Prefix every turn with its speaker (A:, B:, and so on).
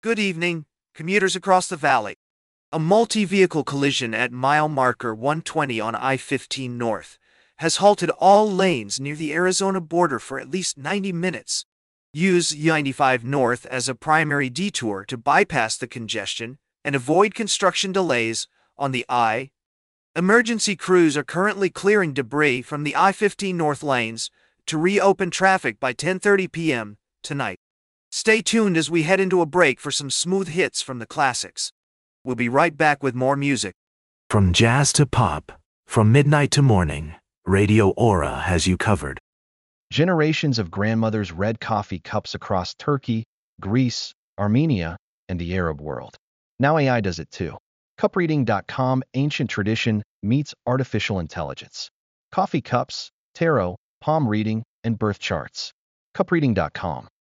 A: Good evening, commuters across the valley. A multi-vehicle collision at mile marker 120 on I-15 North has halted all lanes near the Arizona border for at least 90 minutes. Use I-95 North as a primary detour to bypass the congestion and avoid construction delays on the I. Emergency crews are currently clearing debris from the I-15 North lanes to reopen traffic by 10:30 p.m. tonight. Stay tuned as we head into a break for some smooth hits from the classics. We'll be right back with more music.
B: From jazz to pop, from midnight to morning, Radio Aura has you covered.
C: Generations of grandmothers read coffee cups across Turkey, Greece, Armenia, and the Arab world. Now AI does it too. Cupreading.com, ancient tradition meets artificial intelligence. Coffee cups, tarot, palm reading, and birth charts. Cupreading.com.